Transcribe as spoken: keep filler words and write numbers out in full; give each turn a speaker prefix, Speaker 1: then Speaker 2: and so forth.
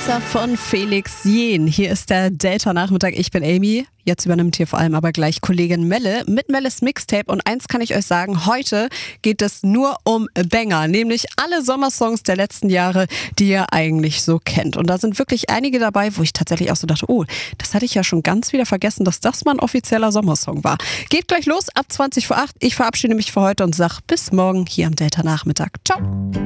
Speaker 1: Besser von Felix Jähn. Hier ist der Delta-Nachmittag. Ich bin Amy. Jetzt übernimmt hier vor allem aber gleich Kollegin Melle mit Melles Mixtape. Und eins kann ich euch sagen, heute geht es nur um Banger. Nämlich alle Sommersongs der letzten Jahre, die ihr eigentlich so kennt. Und da sind wirklich einige dabei, wo ich tatsächlich auch so dachte, oh, das hatte ich ja schon ganz wieder vergessen, dass das mal ein offizieller Sommersong war. Geht gleich los ab zwanzig vor acht. Ich verabschiede mich für heute und sag bis morgen hier am Delta-Nachmittag. Ciao.